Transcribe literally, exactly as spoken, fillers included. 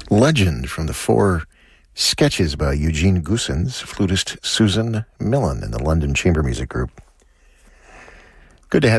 Legend from the four sketches by Eugene Goossens, flutist Susan Millen in the London Chamber Music Group. Good to have